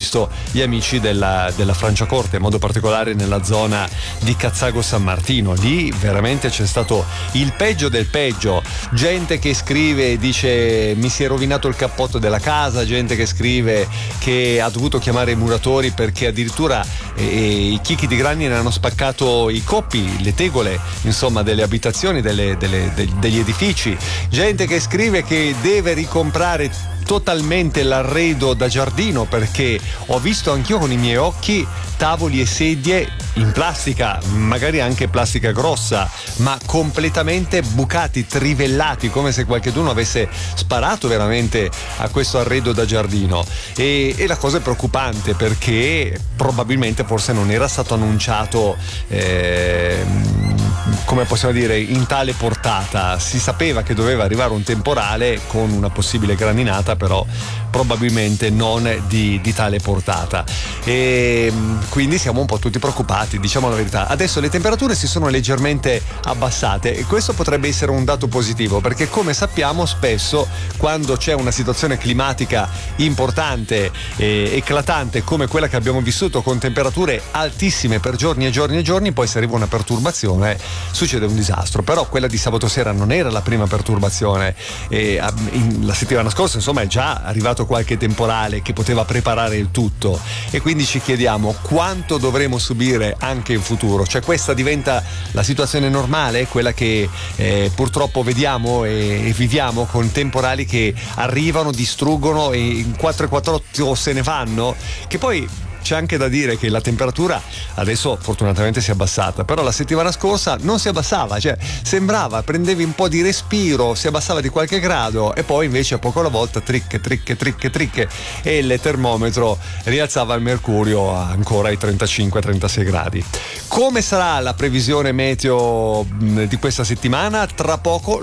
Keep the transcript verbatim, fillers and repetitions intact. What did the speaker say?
visto gli amici della, della Franciacorta, in modo particolare nella zona di Cazzago San Martino. Lì veramente c'è stato il peggio del peggio, gente che scrive e dice mi si è rovinato il cappotto della casa, gente che scrive che ha dovuto chiamare i muratori perché addirittura eh, i chicchi di grani ne hanno spaccato i coppi, le tegole, insomma, delle abitazioni, delle, delle, de, degli edifici, gente che scrive che deve ricomprare totalmente l'arredo da giardino perché ho visto anch'io con i miei occhi tavoli e sedie in plastica, magari anche plastica grossa, ma completamente bucati, trivellati, come se qualcuno avesse sparato veramente a questo arredo da giardino. E, e la cosa è preoccupante perché probabilmente forse non era stato annunciato eh, come possiamo dire in tale portata. Si sapeva che doveva arrivare un temporale con una possibile graninata, però probabilmente non di, di tale portata, e quindi siamo un po' tutti preoccupati, diciamo la verità. Adesso le temperature si sono leggermente abbassate e questo potrebbe essere un dato positivo, perché come sappiamo spesso quando c'è una situazione climatica importante e eclatante come quella che abbiamo vissuto, con temperature altissime per giorni e giorni e giorni, poi se arriva una perturbazione succede un disastro. Però quella di sabato sera non era la prima perturbazione, e la settimana scorsa insomma è già arrivato qualche temporale che poteva preparare il tutto, e quindi ci chiediamo quanto dovremo subire anche in futuro. Cioè questa diventa la situazione normale, quella che eh, purtroppo vediamo e, e viviamo, con temporali che arrivano, distruggono e in quattro e quattr'otto se ne vanno, che poi c'è anche da dire che la temperatura adesso fortunatamente si è abbassata, però la settimana scorsa non si abbassava, cioè sembrava, prendevi un po' di respiro, si abbassava di qualche grado e poi invece a poco alla volta tricche, tricche, tricche, tricche e il termometro rialzava il mercurio ancora ai trentacinque trentasei gradi. Come sarà la previsione meteo di questa settimana? Tra poco